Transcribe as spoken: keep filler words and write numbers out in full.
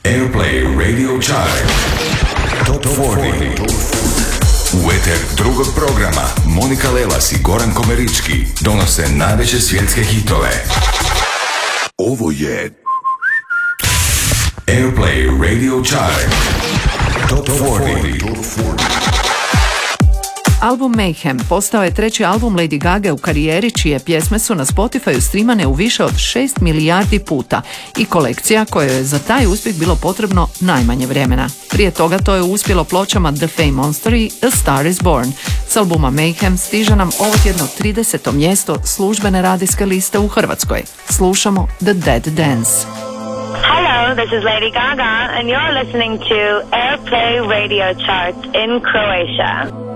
Airplay Radio Chart Top četrdeset. U eter drugog programa Monika Lelas i Goran Komerički donose najveće svjetske hitove. Ovo je Airplay Radio Chart Top četrdeset. Album Mayhem postao je treći album Lady Gaga u karijeri, čije pjesme su na Spotifyu streamane u više od šest milijardi puta i kolekcija kojoj je za taj uspjeh bilo potrebno najmanje vremena. Prije toga to je uspjelo pločama The Fame Monster i A Star Is Born. S albuma Mayhem stiže nam ovo tjedno trideseto mjesto službene radijske liste u Hrvatskoj. Slušamo The Dead Dance. Hello, this is Lady Gaga and you're listening to Airplay Radio Chart in Croatia.